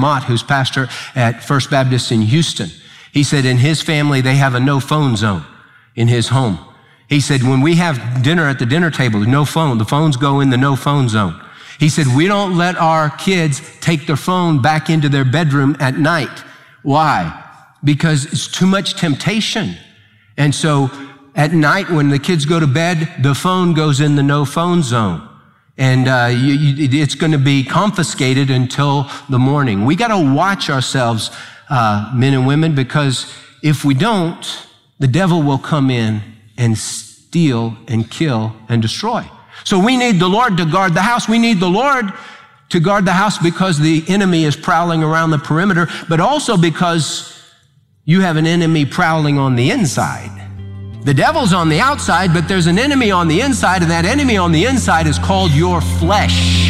Mott, who's pastor at First Baptist in Houston. He said in his family, they have a no phone zone in his home. He said, when we have dinner at the dinner table, no phone, the phones go in the no phone zone. He said, we don't let our kids take their phone back into their bedroom at night. Why? Because it's too much temptation. And so at night when the kids go to bed, the phone goes in the no phone zone. And it's going to be confiscated until the morning. We got to watch ourselves, men and women, because if we don't, the devil will come in and steal and kill and destroy. So we need the Lord to guard the house. We need the Lord to guard the house because the enemy is prowling around the perimeter, but also because you have an enemy prowling on the inside. The devil's on the outside, but there's an enemy on the inside, and that enemy on the inside is called your flesh.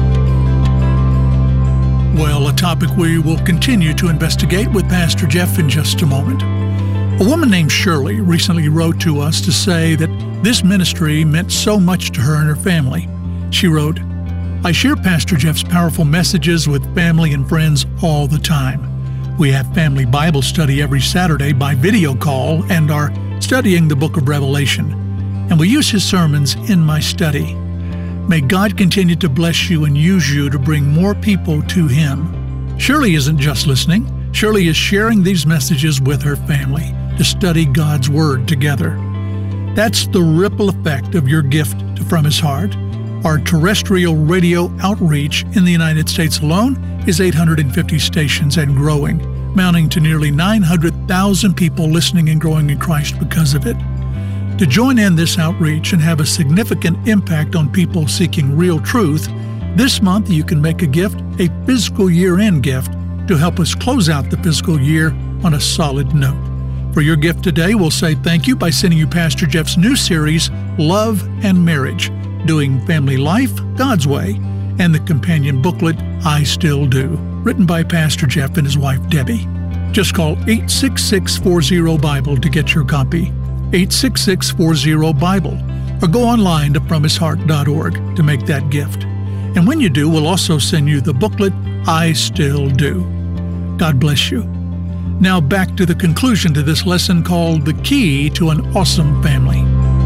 Well, a topic we will continue to investigate with Pastor Jeff in just a moment. A woman named Shirley recently wrote to us to say that this ministry meant so much to her and her family. She wrote, I share Pastor Jeff's powerful messages with family and friends all the time. We have family Bible study every Saturday by video call and are studying the book of Revelation, and we use his sermons in my study. May God continue to bless you and use you to bring more people to Him. Shirley isn't just listening. Shirley is sharing these messages with her family to study God's Word together. That's the ripple effect of your gift to From His Heart. Our terrestrial radio outreach in the United States alone is 850 stations and growing, mounting to nearly 900,000 people listening and growing in Christ because of it. To join in this outreach and have a significant impact on people seeking real truth, this month you can make a gift, a fiscal year-end gift, to help us close out the fiscal year on a solid note. For your gift today, we'll say thank you by sending you Pastor Jeff's new series, Love and Marriage, Doing Family Life God's Way, and the companion booklet, I Still Do, written by Pastor Jeff and his wife, Debbie. Just call 866-40-BIBLE to get your copy, 866-40-BIBLE, or go online to FromHisHeart.org to make that gift. And when you do, we'll also send you the booklet, I Still Do. God bless you. Now back to the conclusion to this lesson called The Key to an Awesome Family.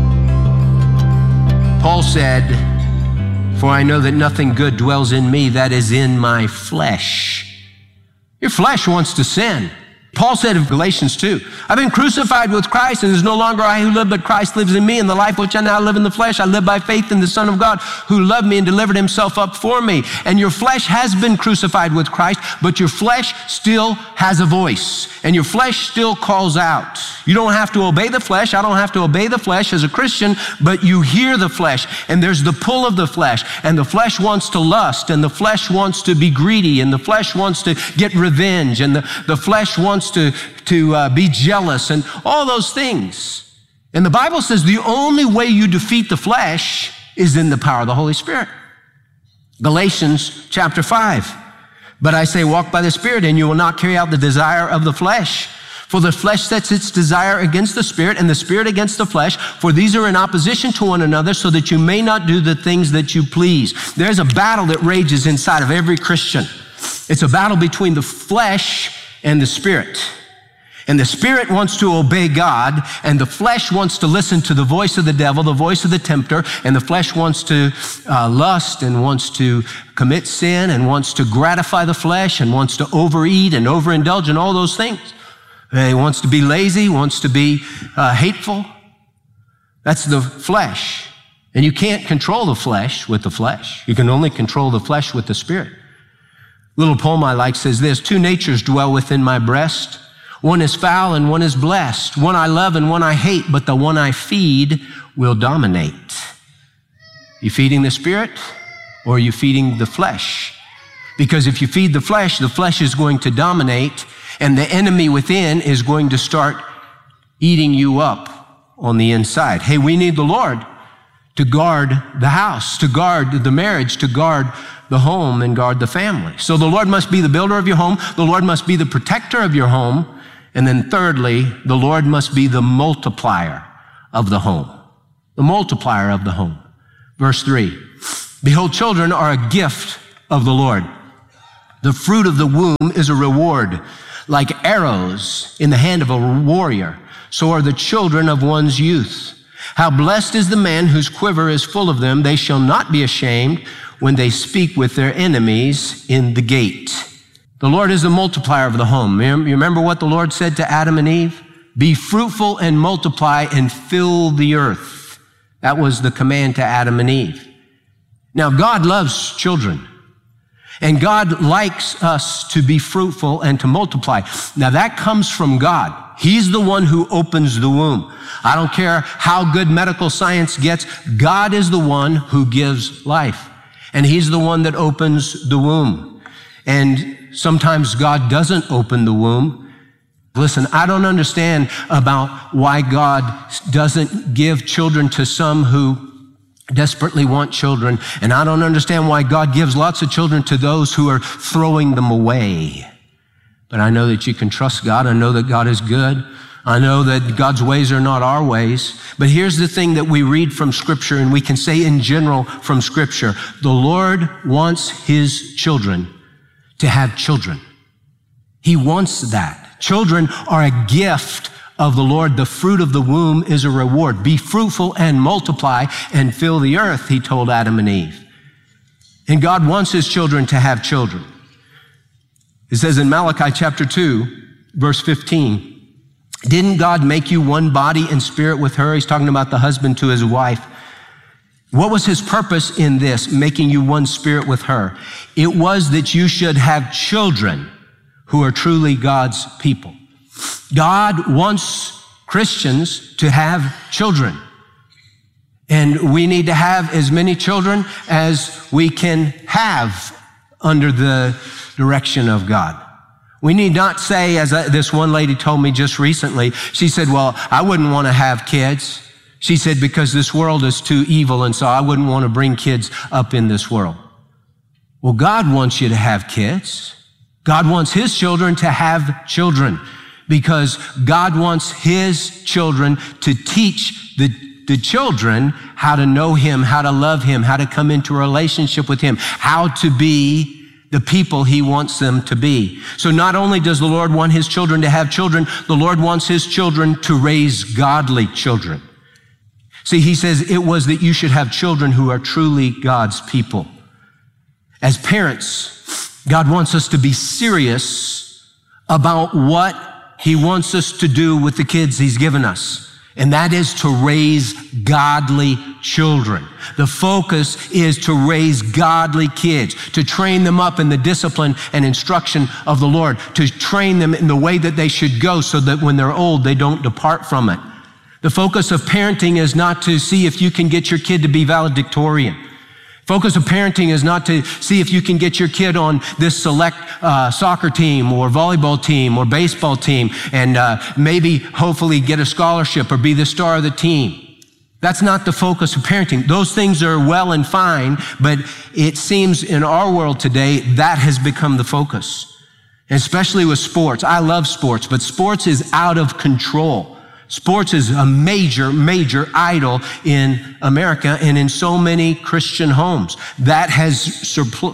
Paul said, for I know that nothing good dwells in me, that is in my flesh. Your flesh wants to sin. Paul said in Galatians 2, I've been crucified with Christ, and it is no longer I who live, but Christ lives in me. And the life which I now live in the flesh, I live by faith in the Son of God, who loved me and delivered himself up for me. And your flesh has been crucified with Christ, but your flesh still has a voice, and your flesh still calls out. You don't have to obey the flesh. I don't have to obey the flesh as a Christian, but you hear the flesh, and there's the pull of the flesh, and the flesh wants to lust, and the flesh wants to be greedy, and the flesh wants to get revenge, and the flesh wants to be jealous, and all those things. And the Bible says the only way you defeat the flesh is in the power of the Holy Spirit. Galatians chapter 5. But I say, walk by the Spirit, and you will not carry out the desire of the flesh. For the flesh sets its desire against the Spirit, and the Spirit against the flesh, for these are in opposition to one another, so that you may not do the things that you please. There's a battle that rages inside of every Christian. It's a battle between the flesh and the Spirit. And the Spirit wants to obey God, and the flesh wants to listen to the voice of the devil, the voice of the tempter, and the flesh wants to lust and wants to commit sin and wants to gratify the flesh and wants to overeat and overindulge and all those things. He wants to be lazy, wants to be hateful. That's the flesh. And you can't control the flesh with the flesh. You can only control the flesh with the Spirit. Little poem I like says this, 2 natures dwell within my breast. One is foul and one is blessed. One I love and one I hate, but the one I feed will dominate. You feeding the Spirit or are you feeding the flesh? Because if you feed the flesh is going to dominate, and the enemy within is going to start eating you up on the inside. Hey, we need the Lord to guard the house, to guard the marriage, to guard the home and guard the family. So the Lord must be the builder of your home. The Lord must be the protector of your home. And then thirdly, the Lord must be the multiplier of the home. The multiplier of the home. Verse 3, behold, children are a gift of the Lord. The fruit of the womb is a reward. Like arrows in the hand of a warrior, so are the children of one's youth. How blessed is the man whose quiver is full of them. They shall not be ashamed when they speak with their enemies in the gate. The Lord is the multiplier of the home. You remember what the Lord said to Adam and Eve? Be fruitful and multiply and fill the earth. That was the command to Adam and Eve. Now, God loves children. And God likes us to be fruitful and to multiply. Now that comes from God. He's the one who opens the womb. I don't care how good medical science gets. God is the one who gives life. And He's the one that opens the womb. And sometimes God doesn't open the womb. Listen, I don't understand about why God doesn't give children to some who desperately want children, and I don't understand why God gives lots of children to those who are throwing them away. But I know that you can trust God. I know that God is good. I know that God's ways are not our ways. But here's the thing that we read from Scripture, and we can say in general from Scripture. The Lord wants His children to have children. He wants that. Children are a gift of the Lord. The fruit of the womb is a reward. Be fruitful and multiply and fill the earth, He told Adam and Eve. And God wants His children to have children. It says in Malachi chapter 2, verse 15, didn't God make you one body and spirit with her? He's talking about the husband to his wife. What was His purpose in this, making you one spirit with her? It was that you should have children who are truly God's people. God wants Christians to have children. And we need to have as many children as we can have under the direction of God. We need not say, as this one lady told me just recently, she said, well, I wouldn't want to have kids. She said, because this world is too evil, and so I wouldn't want to bring kids up in this world. Well, God wants you to have kids. God wants His children to have children, because God wants His children to teach the children how to know Him, how to love Him, how to come into a relationship with Him, how to be the people He wants them to be. So not only does the Lord want His children to have children, the Lord wants His children to raise godly children. See, He says it was that you should have children who are truly God's people. As parents, God wants us to be serious about what He wants us to do with the kids He's given us. And that is to raise godly children. The focus is to raise godly kids, to train them up in the discipline and instruction of the Lord, to train them in the way that they should go so that when they're old, they don't depart from it. The focus of parenting is not to see if you can get your kid to be valedictorian. Focus of parenting is not to see if you can get your kid on this select soccer team or volleyball team or baseball team and maybe hopefully get a scholarship or be the star of the team. That's not the focus of parenting. Those things are well and fine, but it seems in our world today that has become the focus, especially with sports. I love sports, but sports is out of control. Sports is a major, major idol in America and in so many Christian homes. That has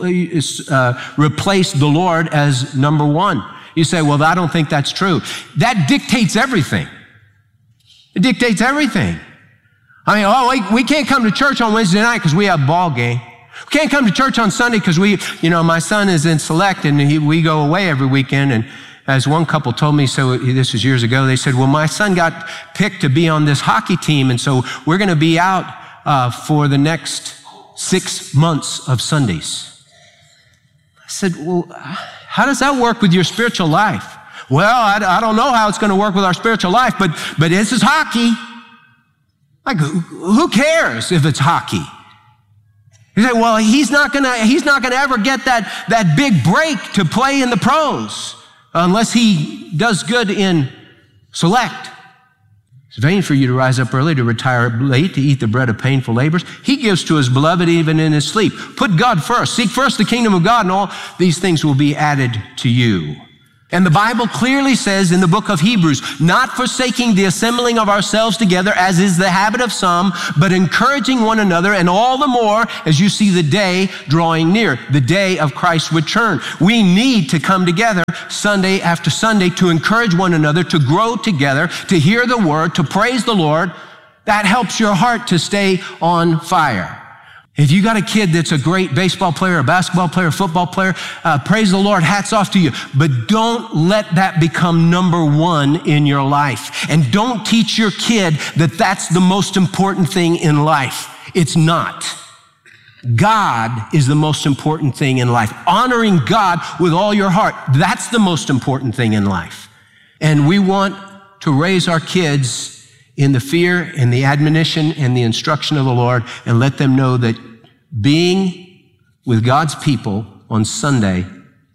replaced the Lord as number one. You say, well, I don't think that's true. That dictates everything. It dictates everything. I mean, we can't come to church on Wednesday night because we have a ball game. We can't come to church on Sunday because my son is in Select and we go away every weekend. And as one couple told me, so this was years ago, they said, well, my son got picked to be on this hockey team, and so we're going to be out for the next 6 months of Sundays. I said, well, how does that work with your spiritual life? Well, I don't know how it's going to work with our spiritual life, but this is hockey. Like, who cares if it's hockey? You say, well, he's not going to ever get that big break to play in the pros unless he does good in Select. It's vain for you to rise up early, to retire late, to eat the bread of painful labors. He gives to his beloved even in his sleep. Put God first. Seek first the kingdom of God, and all these things will be added to you. And the Bible clearly says in the book of Hebrews, not forsaking the assembling of ourselves together, as is the habit of some, but encouraging one another, and all the more as you see the day drawing near, the day of Christ's return. We need to come together Sunday after Sunday to encourage one another, to grow together, to hear the word, to praise the Lord. That helps your heart to stay on fire. If you got a kid that's a great baseball player, a basketball player, a football player, praise the Lord, hats off to you. But don't let that become number one in your life. And don't teach your kid that that's the most important thing in life. It's not. God is the most important thing in life. Honoring God with all your heart, that's the most important thing in life. And we want to raise our kids in the fear and the admonition and the instruction of the Lord, and let them know that being with God's people on Sunday,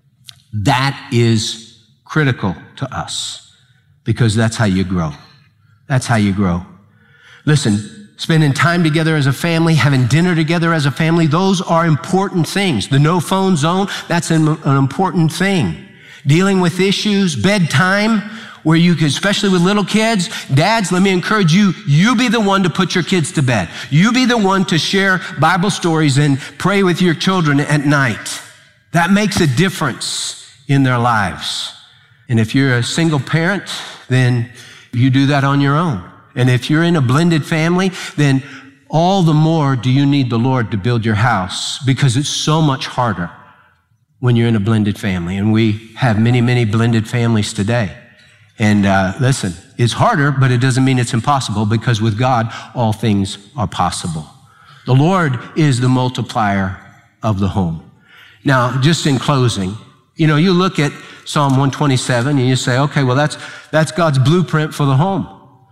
that is critical to us, because that's how you grow. That's how you grow. Listen, spending time together as a family, having dinner together as a family, those are important things. The no phone zone, that's an important thing. Dealing with issues, bedtime, where you can, especially with little kids, dads, let me encourage you, you be the one to put your kids to bed. You be the one to share Bible stories and pray with your children at night. That makes a difference in their lives. And if you're a single parent, then you do that on your own. And if you're in a blended family, then all the more do you need the Lord to build your house, because it's so much harder when you're in a blended family. And we have many, many blended families today. And listen, it's harder, but it doesn't mean it's impossible, because with God, all things are possible. The Lord is the multiplier of the home. Now, just in closing, you look at Psalm 127 and you say, okay, well, that's God's blueprint for the home.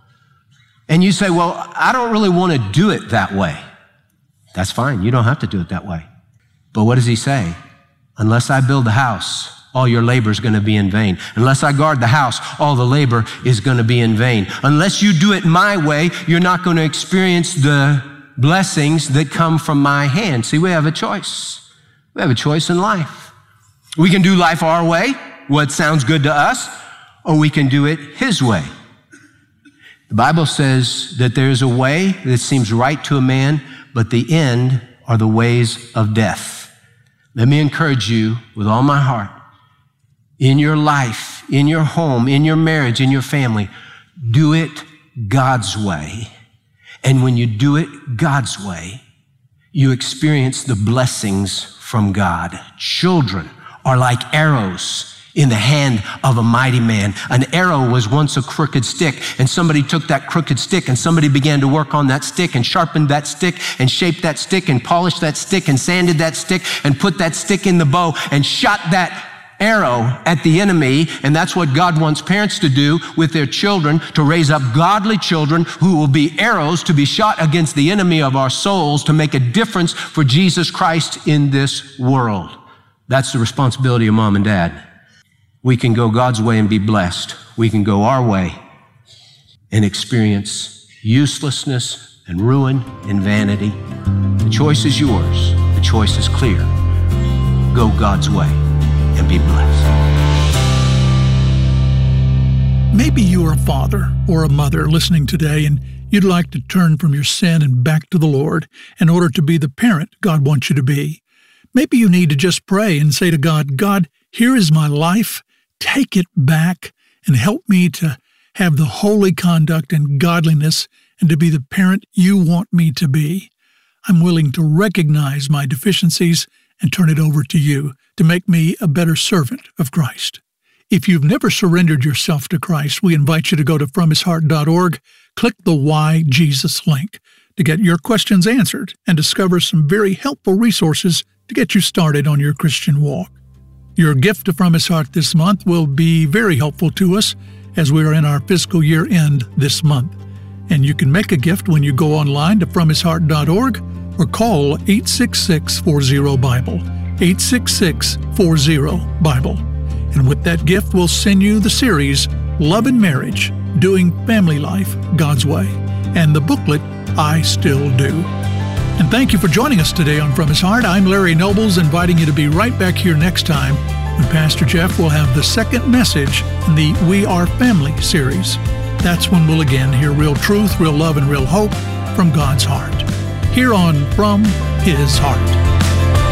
And you say, well, I don't really want to do it that way. That's fine. You don't have to do it that way. But what does he say? Unless I build a house, all your labor is going to be in vain. Unless I guard the house, all the labor is going to be in vain. Unless you do it my way, you're not going to experience the blessings that come from my hand. See, we have a choice. We have a choice in life. We can do life our way, what sounds good to us, or we can do it his way. The Bible says that there's a way that seems right to a man, but the end are the ways of death. Let me encourage you with all my heart. In your life, in your home, in your marriage, in your family, do it God's way. And when you do it God's way, you experience the blessings from God. Children are like arrows in the hand of a mighty man. An arrow was once a crooked stick, and somebody took that crooked stick and somebody began to work on that stick and sharpened that stick and shaped that stick and polished that stick and sanded that stick and put that stick in the bow and shot that arrow at the enemy. And that's what God wants parents to do with their children, to raise up godly children who will be arrows to be shot against the enemy of our souls, to make a difference for Jesus Christ in this world. That's the responsibility of mom and dad. We can go God's way and be blessed. We can go our way and experience uselessness and ruin and vanity. The choice is yours. The choice is clear. Go God's way and be blessed. Maybe you are a father or a mother listening today, and you'd like to turn from your sin and back to the Lord in order to be the parent God wants you to be. Maybe you need to just pray and say to God, God, here is my life. Take it back and help me to have the holy conduct and godliness and to be the parent you want me to be. I'm willing to recognize my deficiencies and turn it over to you to make me a better servant of Christ. If you've never surrendered yourself to Christ, we invite you to go to FromHisHeart.org, click the Why Jesus link to get your questions answered and discover some very helpful resources to get you started on your Christian walk. Your gift to From His Heart this month will be very helpful to us as we are in our fiscal year end this month. And you can make a gift when you go online to FromHisHeart.org or call 866-40-BIBLE, 866-40-BIBLE. And with that gift, we'll send you the series, Love and Marriage, Doing Family Life God's Way, and the booklet, I Still Do. And thank you for joining us today on From His Heart. I'm Larry Nobles, inviting you to be right back here next time when Pastor Jeff will have the second message in the We Are Family series. That's when we'll again hear real truth, real love, and real hope from God's heart. Here on From His Heart.